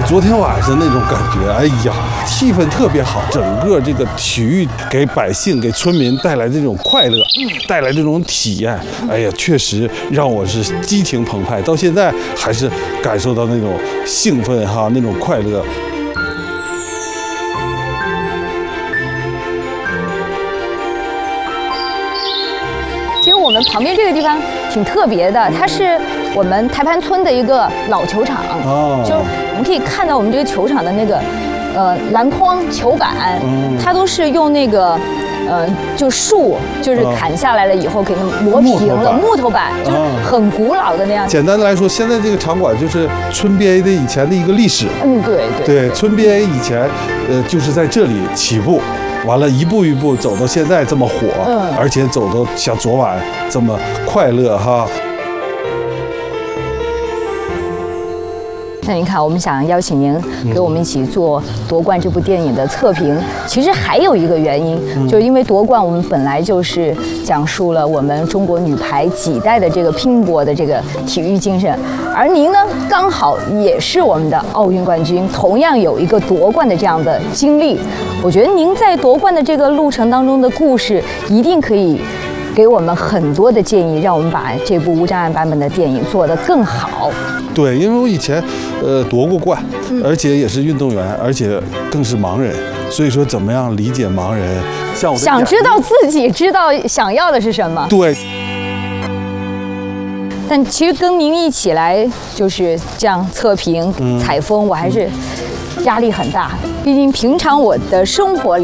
昨天晚上那种感觉，哎呀，气氛特别好，整个这个体育给百姓、给村民带来这种快乐，带来这种体验，哎呀，确实让我是激情澎湃，到现在还是感受到那种兴奋哈，那种快乐。 其实我们旁边这个地方挺特别的，它是我们台盘村的一个老球场，就是我们可以看到我们这个球场的那个篮筐、球板，它都是用那个就树就是砍下来了以后给它磨平了木头板，就是很古老的那样。 简单的来说，现在这个场馆就是村 BA 的以前的一个历史。对，村 BA 以前就是在这里起步。完了，一步一步走到现在这么火，而且走到像昨晚这么快乐哈。 那您看，我们想邀请您给我们一起做夺冠这部电影的测评，其实还有一个原因，就是因为夺冠我们本来就是讲述了我们中国女排几代的这个拼搏的这个体育精神，而您呢刚好也是我们的奥运冠军，同样有一个夺冠的这样的经历。我觉得您在夺冠的这个路程当中的故事，一定可以给我们很多的建议，让我们把这部无障碍版本的电影做得更好。 对，因为我以前夺过冠，而且也是运动员，而且更是盲人，所以说怎么样理解盲人？像我想知道自己知道想要的是什么？ 对。 但其实跟您一起来就是这样测评、采风，我还是压力很大，毕竟平常我的生活里